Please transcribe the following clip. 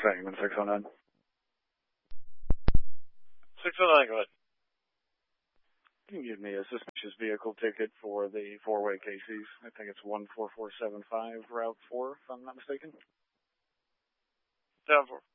Segment 609. 609, go ahead. You can give me a suspicious vehicle ticket for the four-way Casey's. I think it's 14475 Route 4, if I'm not mistaken. 74.